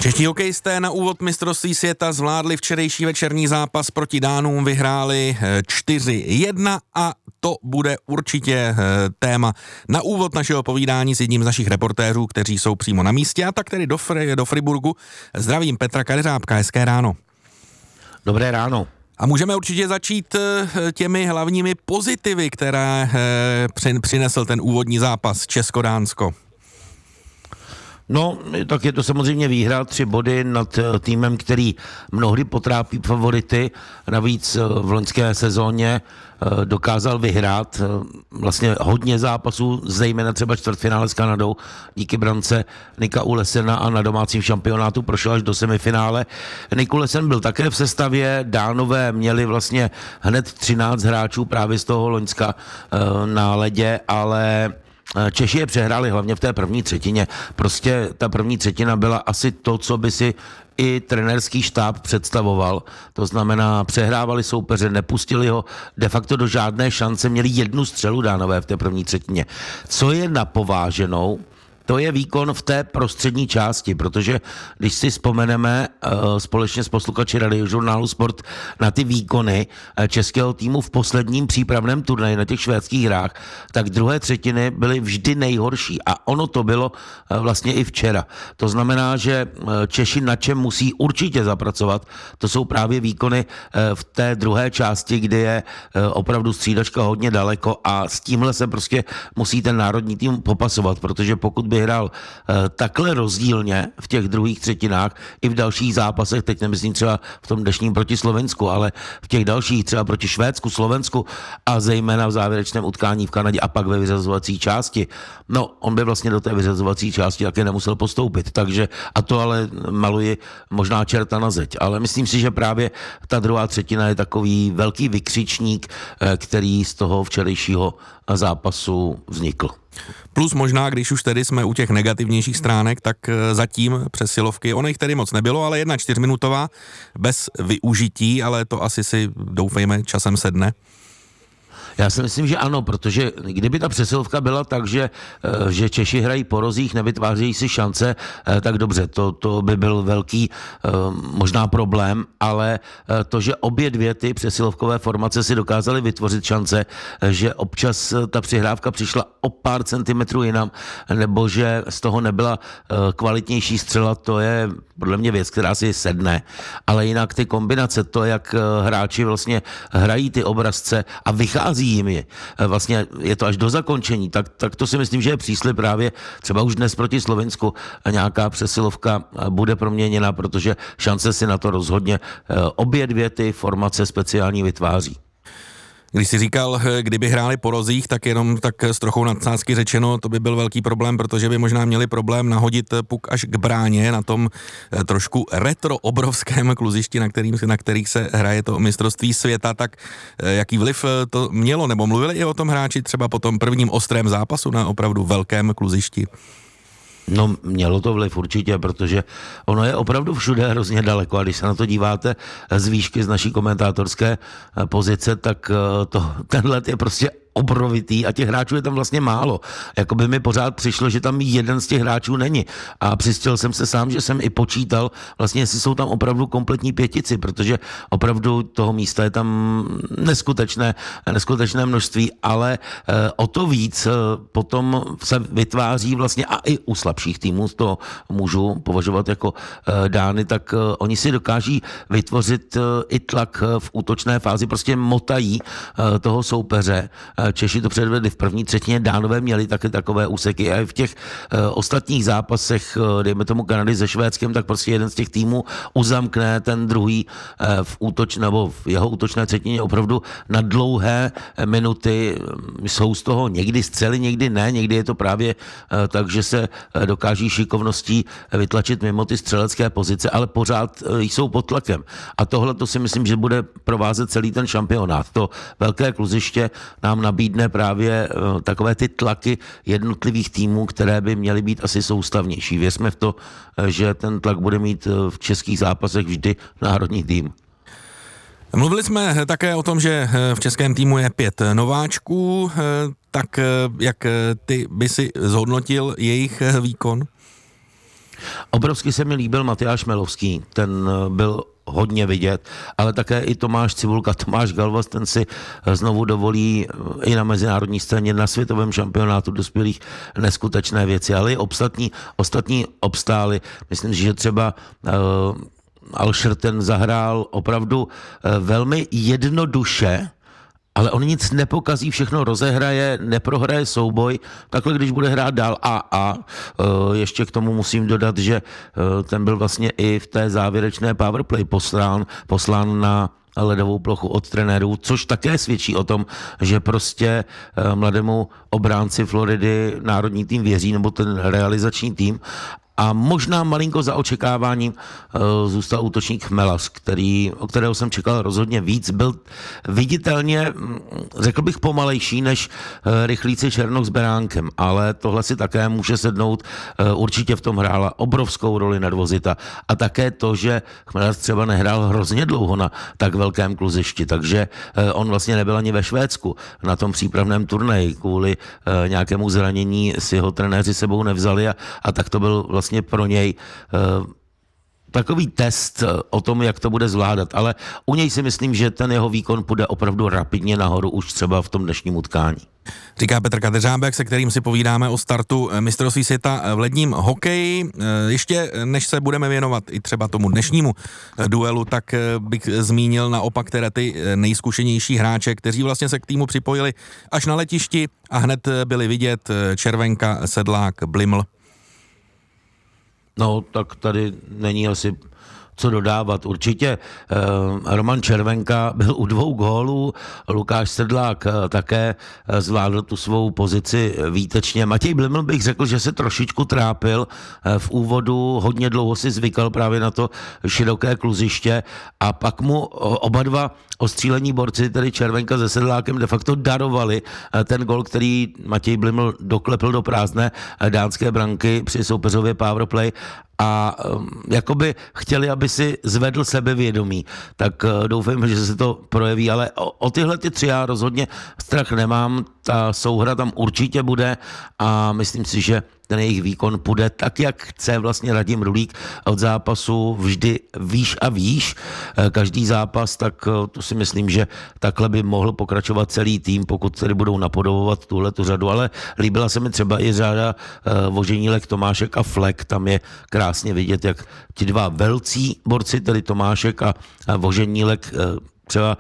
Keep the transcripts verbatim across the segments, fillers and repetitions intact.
Čeští hokejisté na úvod mistrovství světa zvládli včerejší večerní zápas proti Dánům, vyhráli čtyři jedna a to bude určitě téma na úvod našeho povídání s jedním z našich reportérů, kteří jsou přímo na místě, a tak tedy do, Fri- do Friburgu. Zdravím Petra Kadeřábka, hezké ráno. Dobré ráno. A můžeme určitě začít těmi hlavními pozitivy, které přinesl ten úvodní zápas Česko-Dánsko. No, tak je to samozřejmě výhra, tři body nad týmem, který mnohdy potrápí favority. Navíc v loňské sezóně dokázal vyhrát vlastně hodně zápasů, zejména třeba čtvrtfinále s Kanadou díky brance Nika Ulesena, a na domácím šampionátu prošel až do semifinále. Nik Ulesen byl také v sestavě, Dánové měli vlastně hned třináct hráčů právě z toho Loňska na ledě, ale Češi je přehráli hlavně v té první třetině. Prostě ta první třetina byla asi to, co by si i trenérský štáb představoval. To znamená, přehrávali soupeře, nepustili ho de facto do žádné šance, měli jednu střelu Dánové v té první třetině. Co je napováženou, to je výkon v té prostřední části, protože když si vzpomeneme uh, společně s posluchači Radiožurnálu Sport na ty výkony uh, českého týmu v posledním přípravném turnaji na těch švédských hrách, tak druhé třetiny byly vždy nejhorší a ono to bylo uh, vlastně i včera. To znamená, že uh, Češi na čem musí určitě zapracovat, to jsou právě výkony uh, v té druhé části, kdy je uh, opravdu střídačka hodně daleko, a s tímhle se prostě musí ten národní tým popasovat, protože pokud by hrál uh, takhle rozdílně v těch druhých třetinách i v dalších zápasech, teď nemyslím třeba v tom dnešním proti Slovensku, ale v těch dalších třeba proti Švédsku, Slovensku a zejména v závěrečném utkání v Kanadě a pak ve vyřazovací části. No, on by vlastně do té vyřazovací části taky nemusel postoupit, takže a to ale maluji možná čerta na zeď, ale myslím si, že právě ta druhá třetina je takový velký vykřičník, který z toho včerejšího zápasu vznikl. Plus možná, když už tedy jsme u těch negativnějších stránek, tak zatím přesilovky, ono jich tedy moc nebylo, ale jedna čtyřminutová bez využití, ale to asi si doufejme časem sedne. Já si myslím, že ano, protože kdyby ta přesilovka byla tak, že, že Češi hrají po rozích, nevytvářejí si šance, tak dobře, to, to by byl velký možná problém, ale to, že obě dvě ty přesilovkové formace si dokázaly vytvořit šance, že občas ta přihrávka přišla o pár centimetrů jinam, nebo že z toho nebyla kvalitnější střela, to je podle mě věc, která si sedne, ale jinak ty kombinace, to, jak hráči vlastně hrají ty obrazce a vychází jim je, vlastně je to až do zakončení, tak, tak to si myslím, že je příslib právě třeba už dnes proti Slovensku nějaká přesilovka bude proměněna, protože šance si na to rozhodně obě dvě ty formace speciální vytváří. Když jsi říkal, kdyby hráli po rozích, tak jenom tak s trochou nadsázky řečeno, to by byl velký problém, protože by možná měli problém nahodit puk až k bráně na tom trošku retro obrovském kluzišti, na, kterým, na kterých se hraje to mistrovství světa. Tak jaký vliv to mělo, nebo mluvili i o tom hráči třeba po tom prvním ostrém zápasu na opravdu velkém kluzišti? No, mělo to vliv určitě, protože ono je opravdu všude hrozně daleko, a když se na to díváte z výšky z naší komentátorské pozice, tak to, ten let je prostě obrovitý a těch hráčů je tam vlastně málo. Jakoby mi pořád přišlo, že tam jeden z těch hráčů není. A přistěl jsem se sám, že jsem i počítal, vlastně jestli jsou tam opravdu kompletní pětici, protože opravdu toho místa je tam neskutečné, neskutečné množství, ale e, o to víc e, potom se vytváří vlastně a i u slabších týmů, to můžu považovat jako e, Dány, tak e, oni si dokáží vytvořit e, i tlak v útočné fázi, prostě motají e, toho soupeře. Češi to předvedli v první třetině, Dánové měli taky takové úseky a v těch uh, ostatních zápasech, uh, dejme tomu Kanady se Švédskem, tak prostě jeden z těch týmů uzamkne ten druhý uh, v útoč, nebo v jeho útočné třetině opravdu na dlouhé minuty. Jsou z toho někdy střely, někdy ne, někdy je to právě uh, tak, že se uh, dokáží šikovností vytlačit mimo ty střelecké pozice, ale pořád uh, jsou pod tlakem. A tohle to si myslím, že bude provázet celý ten šampionát. To velké kluziště nám nabídne právě uh, takové ty tlaky jednotlivých týmů, které by měly být asi soustavnější. Věřme v to, uh, že ten tlak bude mít uh, v českých zápasech vždy národní tým. Mluvili jsme také o tom, že v českém týmu je pět nováčků, tak jak ty by si zhodnotil jejich výkon? Obrovsky se mi líbil Matyáš Melovský, ten byl hodně vidět, ale také i Tomáš Cibulka, Tomáš Galvas, ten si znovu dovolí i na mezinárodní scéně, na světovém šampionátu dospělých neskutečné věci, ale i ostatní, ostatní obstáli. Myslím si, že třeba uh, Alšer ten zahrál opravdu uh, velmi jednoduše, ale on nic nepokazí, všechno rozehraje, neprohraje souboj. Takhle, když bude hrát dál a a ještě k tomu musím dodat, že ten byl vlastně i v té závěrečné powerplay poslán, poslán na ledovou plochu od trenérů, což také svědčí o tom, že prostě mladému obránci Floridy národní tým věří, nebo ten realizační tým. A možná malinko za očekáváním uh, zůstal útočník Chmelař, který, o kterého jsem čekal rozhodně víc. Byl viditelně, řekl bych, pomalejší než uh, rychlíci Černoch s Beránkem, ale tohle si také může sednout. Uh, určitě v tom hrála obrovskou roli nervozita. A také to, že Chmelař třeba nehrál hrozně dlouho na tak velkém kluzišti, takže uh, on vlastně nebyl ani ve Švédsku na tom přípravném turnaji. Kvůli uh, nějakému zranění si ho trenéři sebou nevzali a, a tak to byl vlastně pro něj uh, takový test o tom, jak to bude zvládat, ale u něj si myslím, že ten jeho výkon půjde opravdu rapidně nahoru už třeba v tom dnešním utkání. Říká Petr Kadeřábek, se kterým si povídáme o startu mistrovství světa v ledním hokeji. Ještě než se budeme věnovat i třeba tomu dnešnímu duelu, tak bych zmínil naopak teda ty nejzkušenější hráče, kteří vlastně se k týmu připojili až na letišti a hned byli vidět: Červenka, Sedlák, Bliml. No, tak tady není asi co dodávat. Určitě eh, Roman Červenka byl u dvou gólů, Lukáš Sedlák eh, také eh, zvládl tu svou pozici výtečně. Matěj Bliml bych řekl, že se trošičku trápil eh, v úvodu, hodně dlouho si zvykal právě na to široké kluziště a pak mu oba dva ostřílení borci, tedy Červenka se Sedlákem, de facto darovali eh, ten gól, který Matěj Bliml doklepl do prázdné eh, dánské branky při soupeřově powerplay. A um, jakoby chtěli, aby si zvedl sebevědomí, tak uh, doufám, že se to projeví, ale o, o tyhle ty tři já rozhodně strach nemám, ta souhra tam určitě bude a myslím si, že ten jejich výkon půjde tak, jak chce vlastně Radim Rulík od zápasu vždy výš a výš. Každý zápas, tak to si myslím, že takhle by mohl pokračovat celý tým, pokud tedy budou napodobovat tuhletu řadu, ale líbila se mi třeba i řada Voženílek, Tomášek a Flek, tam je krásně vidět, jak ti dva velcí borci, tedy Tomášek a Voženílek, třeba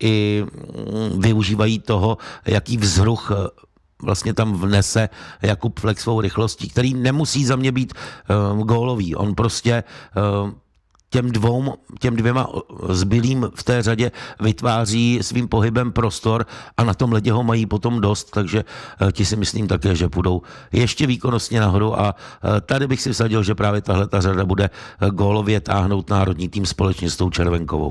i využívají toho, jaký vzruch vlastně tam vnese Jakub Flek svou rychlostí, který nemusí za mě být uh, gólový. On prostě uh, těm dvou, těm dvěma zbylým v té řadě vytváří svým pohybem prostor a na tom ledě ho mají potom dost, takže uh, ti si myslím také, že půjdou ještě výkonnostně nahoru a uh, tady bych si vsadil, že právě tahle ta řada bude uh, gólově táhnout národní tým společně s tou Červenkovou.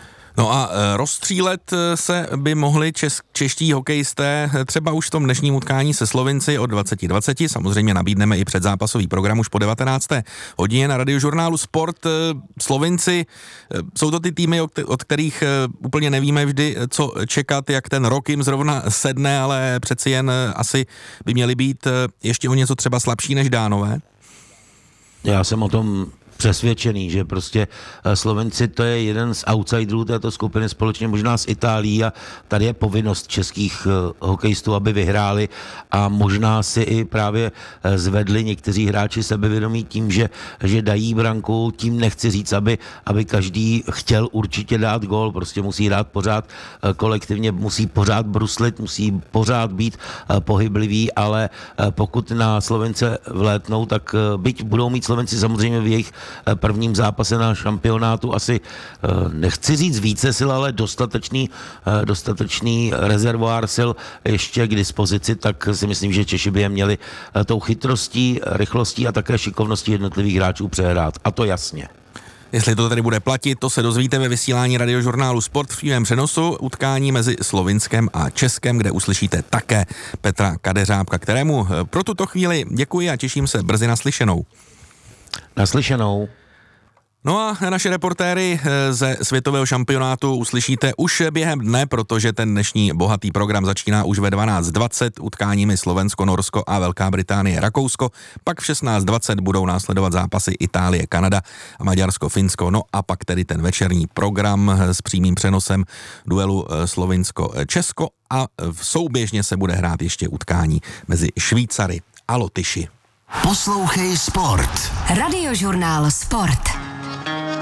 No a rozstřílet se by mohli čes, čeští hokejisté třeba už v tom dnešním utkání se Slovinci od dvacet dvacet. Samozřejmě nabídneme i předzápasový program už po devatenácté hodině na Radiožurnálu Sport. Slovinci, jsou to ty týmy, od kterých úplně nevíme vždy, co čekat, jak ten rok jim zrovna sedne, ale přeci jen asi by měli být ještě o něco třeba slabší než Dánové. Já jsem o tom přesvědčený, že prostě Slovenci to je jeden z outsiderů této skupiny společně možná s Itálií a tady je povinnost českých hokejistů, aby vyhráli a možná si i právě zvedli někteří hráči sebevědomí tím, že, že dají branku, tím nechci říct, aby, aby každý chtěl určitě dát gól, prostě musí hrát pořád kolektivně, musí pořád bruslit, musí pořád být pohyblivý, ale pokud na Slovence vlétnou, tak byť budou mít Slovenci samozřejmě v jejich prvním zápase na šampionátu asi, nechci říct více sil, ale dostatečný, dostatečný rezervoár sil ještě k dispozici, tak si myslím, že Češi by je měli tou chytrostí, rychlostí a také šikovností jednotlivých hráčů přehrát. A to jasně. Jestli to tady bude platit, to se dozvíte ve vysílání Radiožurnálu Sport v přímém přenosu utkání mezi Slovinskem a Českem, kde uslyšíte také Petra Kadeřábka, kterému pro tuto chvíli děkuji a těším se brzy naslyšenou. Naslyšenou. No No a naše reportéry ze světového šampionátu uslyšíte už během dne, protože ten dnešní bohatý program začíná už ve dvanáct dvacet utkáními Slovensko, Norsko a Velká Británie, Rakousko. Pak v šestnáct dvacet budou následovat zápasy Itálie, Kanada a Maďarsko, Finsko. No a pak tedy ten večerní program s přímým přenosem duelu Slovinsko-Česko a souběžně se bude hrát ještě utkání mezi Švýcary a Lotyši. Poslouchej Sport. Radiožurnál Sport.